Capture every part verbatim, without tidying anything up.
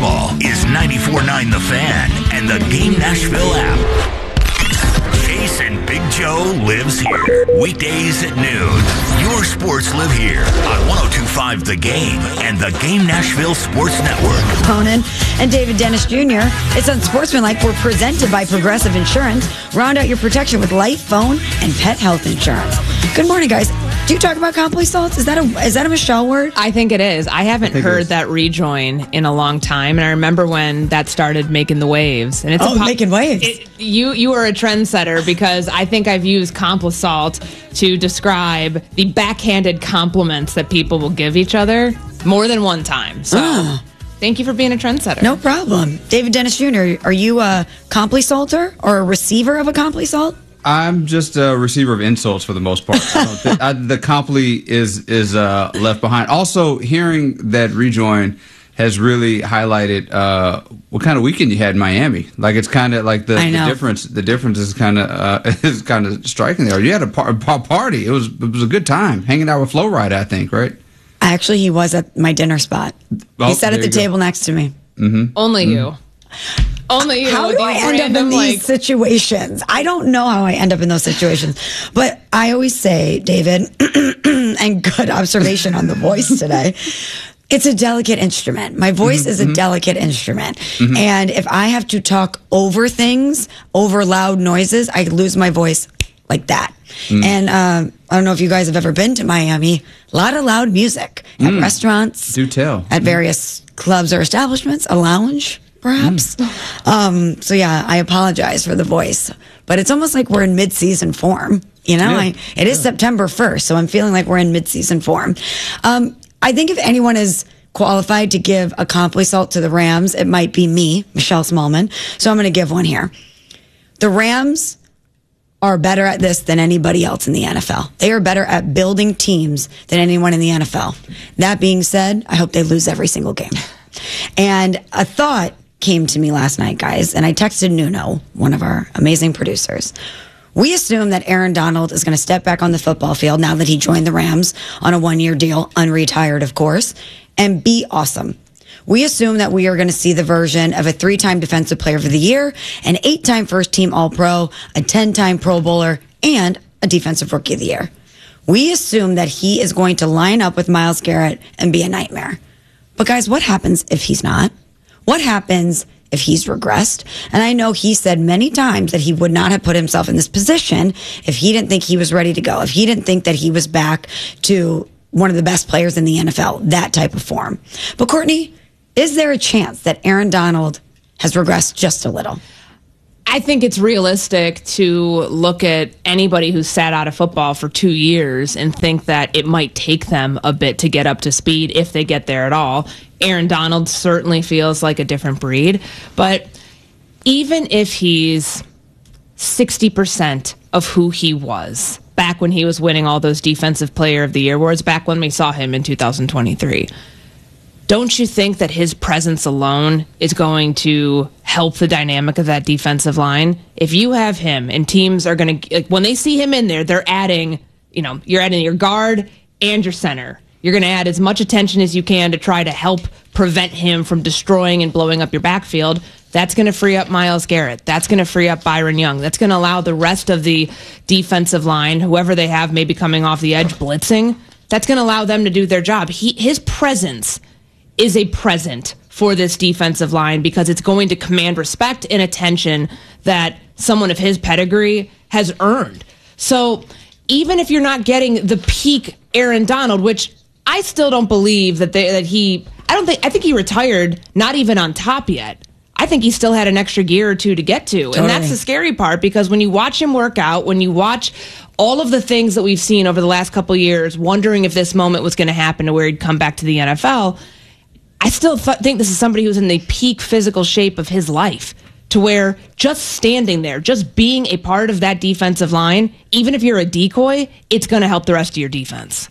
football is ninety-four point nine The Fan and the Game Nashville app. Chase and Big Joe lives here. Weekdays at noon. Your sports live here on one oh two point five The Game and the Game Nashville Sports Network. Conan and David Dennis Junior It's Unsportsmanlike. We're presented by Progressive Insurance. Round out your protection with life, phone, and pet health insurance. Good morning, guys. Do you talk about Complete Salts? Is that a is that a Michelle word? I think it is. I haven't I heard that rejoin in a long time, and I remember when that started making the waves. And it's oh, a po- making waves. It, you you are a trendsetter because I think I've used Complisalt to describe the backhanded compliments that people will give each other more than one time. So. Oh. Thank you for being a trendsetter. No problem. David Dennis Junior, are you a Complisalter or a receiver of a Complisalt? I'm just a receiver of insults for the most part. I don't think, I, the compli is is uh, left behind. Also, hearing that rejoin has really highlighted uh, what kind of weekend you had in Miami. Like it's kind of like the, the difference. The difference is kind of uh, is kind of striking there. You had a, par- a party. It was it was a good time hanging out with Flo Rida, I think, right? Actually, he was at my dinner spot. Oh, he sat at the table next to me. Mm-hmm. Only mm-hmm. you. Only you. How do I end random, up in these like... situations? I don't know how I end up in those situations. But I always say, David, and good observation on the voice today, it's a delicate instrument. My voice mm-hmm. is a delicate instrument. Mm-hmm. And if I have to talk over things, over loud noises, I lose my voice like that. Mm. And uh, I don't know if you guys have ever been to Miami. A lot of loud music at mm. restaurants. Do tell. At various mm. clubs or establishments, a lounge. Perhaps. Mm. Um, so, yeah, I apologize for the voice. But it's almost like we're in mid-season form. You know, yeah. I, it is yeah. September first, so I'm feeling like we're in mid-season form. Um, I think if anyone is qualified to give a Complisalt to the Rams, it might be me, Michelle Smallman. So I'm going to give one here. The Rams are better at this than anybody else in the N F L. They are better at building teams than anyone in the N F L. That being said, I hope they lose every single game. And a thought came to me last night, guys, and I texted Nuno, one of our amazing producers. We assume that Aaron Donald is going to step back on the football field now that he joined the Rams on a one-year deal, unretired, of course, and be awesome. We assume that we are going to see the version of a three-time Defensive Player of the Year, an eight-time first-team All-Pro, a ten-time Pro Bowler, and a Defensive Rookie of the Year. We assume that he is going to line up with Myles Garrett and be a nightmare. But guys, what happens if he's not? What happens if he's regressed? And I know he said many times that he would not have put himself in this position if he didn't think he was ready to go, if he didn't think that he was back to one of the best players in the N F L, that type of form. But Courtney, is there a chance that Aaron Donald has regressed just a little? I think it's realistic to look at anybody who's sat out of football for two years and think that it might take them a bit to get up to speed if they get there at all. Aaron Donald certainly feels like a different breed. But even if he's sixty percent of who he was back when he was winning all those Defensive Player of the Year awards, back when we saw him in two thousand twenty-three, don't you think that his presence alone is going to help the dynamic of that defensive line? If you have him and teams are going to, like, when they see him in there, they're adding, you know, you're adding your guard and your center. You're going to add as much attention as you can to try to help prevent him from destroying and blowing up your backfield. That's going to free up Myles Garrett. That's going to free up Byron Young. That's going to allow the rest of the defensive line, whoever they have maybe coming off the edge blitzing, that's going to allow them to do their job. He, his presence is a present for this defensive line because it's going to command respect and attention that someone of his pedigree has earned. So even if you're not getting the peak Aaron Donald, which I still don't believe that they, that he, I don't think, I think he retired not even on top yet. I think he still had an extra gear or two to get to. Totally. And that's the scary part because when you watch him work out, when you watch all of the things that we've seen over the last couple of years, wondering if this moment was going to happen to where he'd come back to the N F L, I still th- think this is somebody who's in the peak physical shape of his life to where just standing there, just being a part of that defensive line, even if you're a decoy, it's going to help the rest of your defense.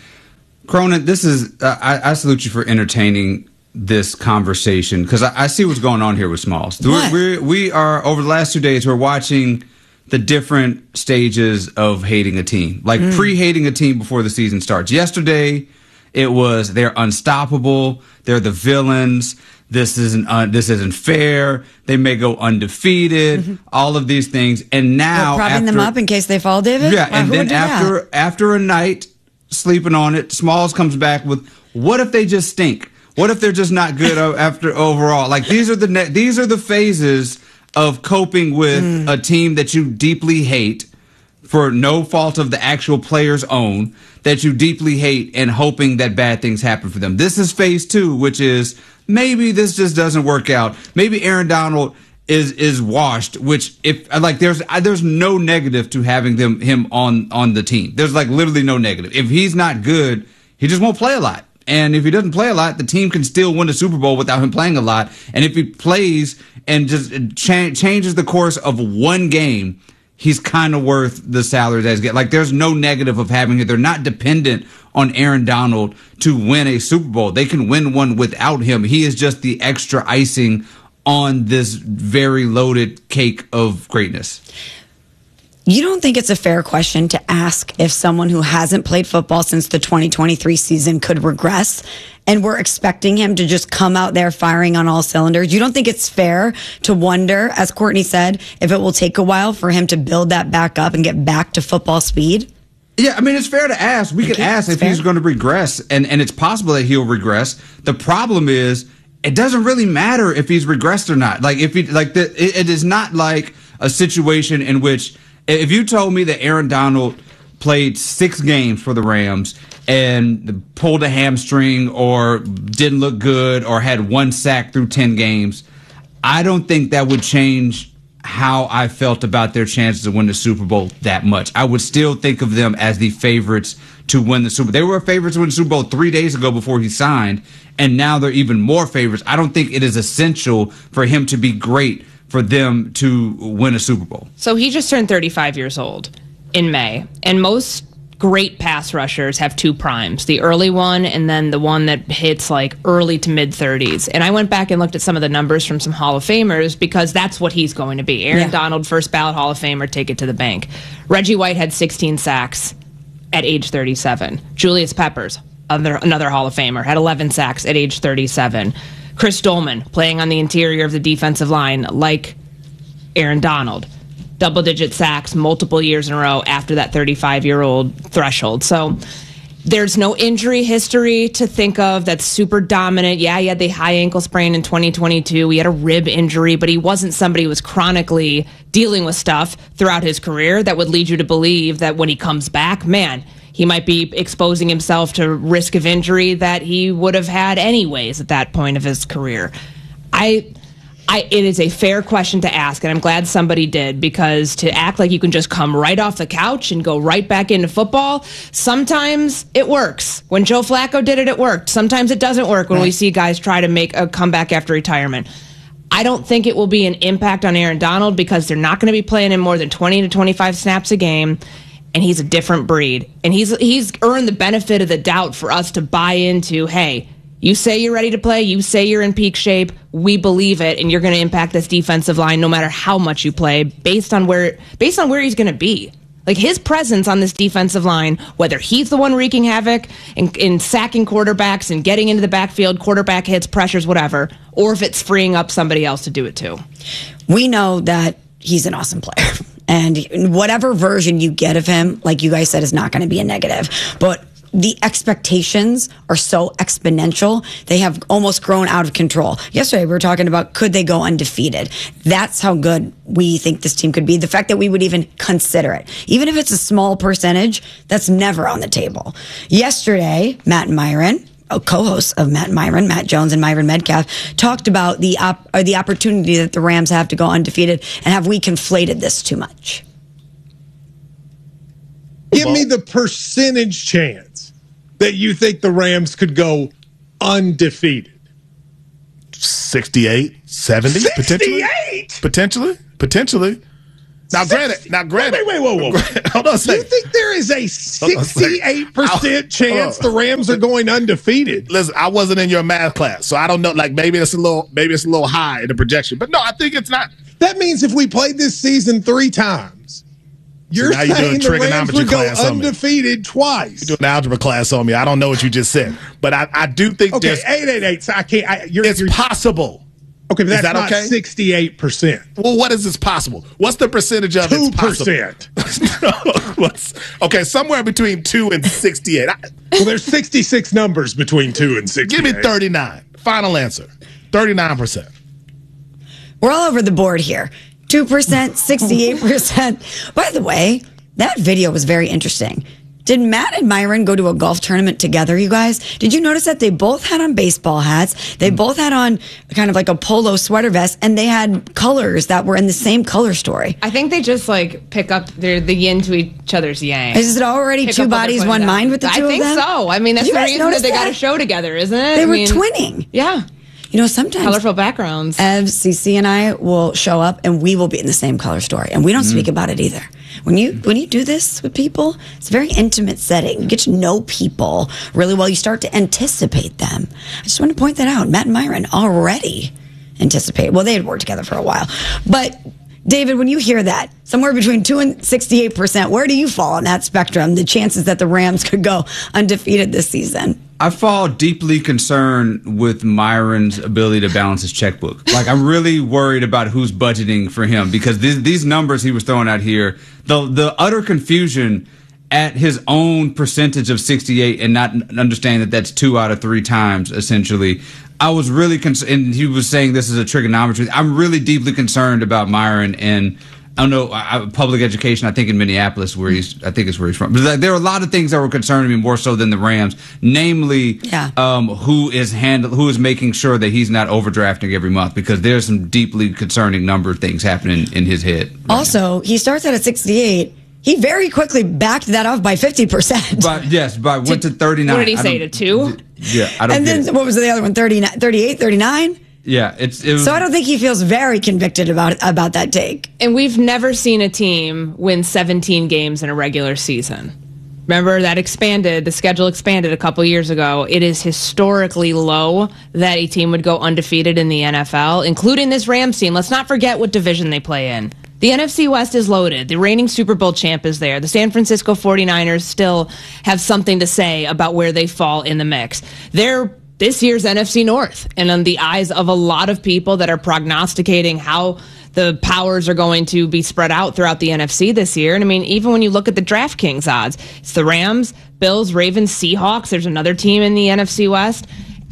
Cronin, this is, uh, I, I salute you for entertaining this conversation because I, I see what's going on here with Smalls. We're, we're, we are, over the last two days, we're watching the different stages of hating a team, like mm. pre-hating a team before the season starts. Yesterday, it was they're unstoppable, they're the villains, this isn't uh, this isn't fair. They may go undefeated. Mm-hmm. All of these things, and now We're propping after, them up in case they fall, David. Yeah, wow, and then after that? after a night sleeping on it, Smalls comes back with, "What if they just stink? What if they're just not good after overall?" Like these are the ne- these are the phases of coping with mm. a team that you deeply hate for no fault of the actual player's own, that you deeply hate, and hoping that bad things happen for them. This is phase two, which is maybe this just doesn't work out. Maybe Aaron Donald is is washed, which if like there's there's no negative to having them him on on the team. There's like literally no negative. If he's not good, he just won't play a lot. And if he doesn't play a lot, the team can still win the Super Bowl without him playing a lot. And if he plays and just cha- changes the course of one game, he's kind of worth the salary that he's getting. Like, there's no negative of having it. They're not dependent on Aaron Donald to win a Super Bowl. They can win one without him. He is just the extra icing on this very loaded cake of greatness. You don't think it's a fair question to ask if someone who hasn't played football since the twenty twenty-three season could regress, and we're expecting him to just come out there firing on all cylinders? You don't think it's fair to wonder, as Courtney said, if it will take a while for him to build that back up and get back to football speed? Yeah, I mean, it's fair to ask. We okay, could ask if fair. he's going to regress, and, and it's possible that he'll regress. The problem is, it doesn't really matter if he's regressed or not. Like, if he, like, the, it, it is not like a situation in which, if you told me that Aaron Donald played six games for the Rams and pulled a hamstring or didn't look good or had one sack through ten games, I don't think that would change how I felt about their chances to win the Super Bowl that much. I would still think of them as the favorites to win the Super Bowl. They were favorites to win the Super Bowl three days ago before he signed, and now they're even more favorites. I don't think it is essential for him to be great for them to win a Super Bowl. So he just turned thirty-five years old in May, and most great pass rushers have two primes, the early one and then the one that hits like early to mid thirties. And I went back and looked at some of the numbers from some Hall of Famers because that's what he's going to be. Aaron yeah. Donald, first ballot Hall of Famer, take it to the bank. Reggie White had sixteen sacks at age thirty-seven. Julius Peppers, another, another Hall of Famer, had eleven sacks at age thirty-seven. Chris Dolman, playing on the interior of the defensive line, like Aaron Donald. Double-digit sacks multiple years in a row after that thirty-five-year-old threshold. So there's no injury history to think of that's super dominant. Yeah, he had the high ankle sprain in twenty twenty-two. He had a rib injury, but he wasn't somebody who was chronically dealing with stuff throughout his career that would lead you to believe that when he comes back, man, he might be exposing himself to risk of injury that he would have had anyways at that point of his career. I... I, it is a fair question to ask, and I'm glad somebody did, because to act like you can just come right off the couch and go right back into football, sometimes it works. When Joe Flacco did it, it worked. Sometimes it doesn't work when right. we see guys try to make a comeback after retirement. I don't think it will be an impact on Aaron Donald because they're not going to be playing him more than twenty to twenty-five snaps a game, and he's a different breed. And he's he's earned the benefit of the doubt for us to buy into, hey, you say you're ready to play. You say you're in peak shape. We believe it, and you're going to impact this defensive line no matter how much you play, based on where based on where he's going to be. Like, his presence on this defensive line, whether he's the one wreaking havoc and, and sacking quarterbacks and getting into the backfield, quarterback hits, pressures, whatever, or if it's freeing up somebody else to do it too. We know that he's an awesome player, and whatever version you get of him, like you guys said, is not going to be a negative, but the expectations are so exponential. They have almost grown out of control. Yesterday, we were talking about, could they go undefeated? That's how good we think this team could be. The fact that we would even consider it, even if it's a small percentage, that's never on the table. Yesterday, Matt Myron, a co-host of Matt Myron, Matt Jones and Myron Medcalf, talked about the op- or the opportunity that the Rams have to go undefeated, and have we conflated this too much? Give me the percentage chance that you think the Rams could go undefeated. sixty-eight, seventy, potentially. Potentially, potentially. Now, granted, now, granted. Wait, wait, wait, whoa, whoa. Hold on a second. You think there is a sixty-eight percent chance the Rams are going undefeated? Listen, I wasn't in your math class, so I don't know. Like, maybe it's a little, maybe it's a little high in the projection, but no, I think it's not. That means if we played this season three times, You're now you're saying doing the Rams trigonometry would go class on me. undefeated twice. You're doing algebra class on me. I don't know what you just said, but I, I do think Okay, there's- eight eight eight. So I can't. I, you're, it's you're, possible. okay, but Is that's that not okay? sixty-eight percent. Well, what is this possible? What's the percentage of Two it's possible? percent. What's- okay, somewhere between two and sixty-eight. I, Well, there's sixty-six numbers between two and sixty-eight. give me thirty-nine. Final answer. thirty-nine percent. We're all over the board here. two percent, sixty-eight percent. By the way, that video was very interesting. Did Matt and Myron go to a golf tournament together, you guys? Did you notice that they both had on baseball hats? They both had on kind of like a polo sweater vest, and they had colors that were in the same color story. I think they just like pick up their the yin to each other's yang. Is it already Pick two up what they're bodies, putting one down. mind with the two I think of them? so. I mean, that's Did you the guys reason that notice they got that? a show together, isn't it? They I were mean, twinning. Yeah. You know, sometimes Colorful backgrounds. Ev, Cece, and I will show up, and we will be in the same color story, and we don't speak about it either. When you when you do this with people, it's a very intimate setting. You get to know people really well. You start to anticipate them. I just want to point that out. Matt and Myron already anticipate. Well, they had worked together for a while, but David, when you hear that, somewhere between two and sixty-eight percent, where do you fall on that spectrum? The chances that the Rams could go undefeated this season. I fall deeply concerned with Myron's ability to balance his checkbook. Like, I'm really worried about who's budgeting for him because these, these numbers he was throwing out here, the the utter confusion at his own percentage of sixty-eight and not understanding that that's two out of three times, essentially. I was really concerned, and he was saying this is a trigonometry. I'm really deeply concerned about Myron and I don't know, I, public education, I think in Minneapolis, where he's, I think it's where he's from. But like, there are a lot of things that were concerning me more so than the Rams, namely, Yeah. um, who is handle, who is making sure that he's not overdrafting every month, because there's some deeply concerning number of things happening in his head. right Also, he starts out at sixty-eight. He very quickly backed that off by fifty percent. now. But yes, but I went to thirty-nine. What did he I say, don't- to two? Yeah, I don't And get then it. what was the other one? thirty-nine, thirty-eight, thirty-nine? Yeah, it's it was, So I don't think he feels very convicted about about that take. And we've never seen a team win seventeen games in a regular season. Remember that expanded, the schedule expanded a couple years ago. It is historically low that a team would go undefeated in the N F L, including this Rams team. Let's not forget what division they play in. The N F C West is loaded. The reigning Super Bowl champ is there. The San Francisco forty-niners still have something to say about where they fall in the mix. They're this year's N F C North, and on the eyes of a lot of people that are prognosticating how the powers are going to be spread out throughout the N F C this year. And I mean, even when you look at the DraftKings odds, it's the Rams, Bills, Ravens, Seahawks. There's another team in the N F C West.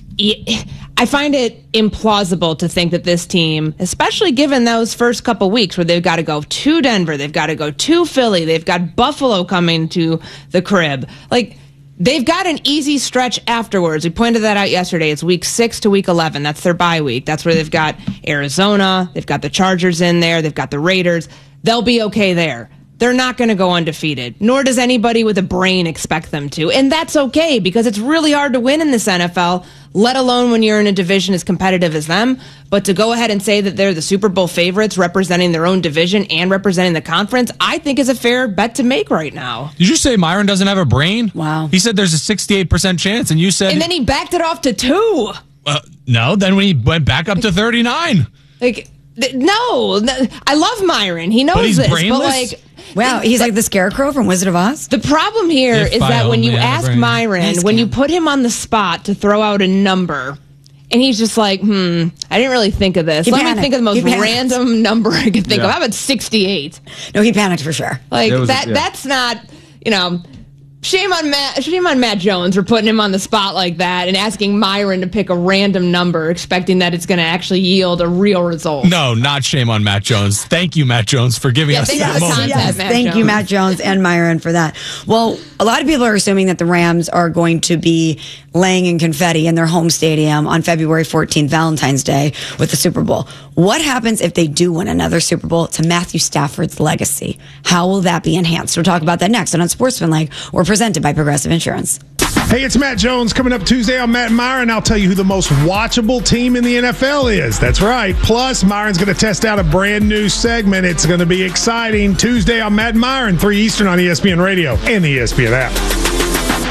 I find it implausible to think that this team, especially given those first couple weeks where they've got to go to Denver, they've got to go to Philly, they've got Buffalo coming to the crib. Like, they've got an easy stretch afterwards. We pointed that out yesterday. It's week six to week eleven. That's their bye week. That's where they've got Arizona. They've got the Chargers in there. They've got the Raiders. They'll be okay there. They're not going to go undefeated, nor does anybody with a brain expect them to. And that's okay, because it's really hard to win in this N F L, let alone when you're in a division as competitive as them. But to go ahead and say that they're the Super Bowl favorites representing their own division and representing the conference, I think is a fair bet to make right now. Did you say Myron doesn't have a brain? Wow. He said there's a sixty-eight percent chance, and you said... And then he backed it off to two. Uh, no, then when he went back up to thirty-nine. Like, th- no, th- I love Myron. He knows But he's this. brainless? But like, Wow, he's like the Scarecrow from Wizard of Oz. the problem here If is I that when only you had a ask brain. Myron, Nice when guy. you put him on the spot to throw out a number, and he's just like, hmm, I didn't really think of this. He Let panicked. me think of the most He panicked. random number I could think Yeah. of. How about sixty-eight? No, he panicked for sure. Like, There was a- that. yeah. That's not, you know... Shame on Matt. Shame on Matt Jones for putting him on the spot like that and asking Myron to pick a random number, expecting that it's going to actually yield a real result. No, not shame on Matt Jones. Thank you, Matt Jones, for giving Yeah, us thank that you. moment. Content, Yes, Matt thank you, Jones. Matt Jones and Myron, for that. Well, a lot of people are assuming that the Rams are going to be laying in confetti in their home stadium on February fourteenth, Valentine's Day, with the Super Bowl. What happens if they do win another Super Bowl to Matthew Stafford's legacy? How will that be enhanced? We'll talk about that next on Sportsman Leg. We're presented by Progressive Insurance. Hey, it's Matt Jones coming up Tuesday on Matt and Myron. I'll tell you who the most watchable team in the N F L is. That's right. Plus, Myron's going to test out a brand new segment. It's going to be exciting. Tuesday on Matt and Myron, three Eastern on E S P N Radio and the E S P N app.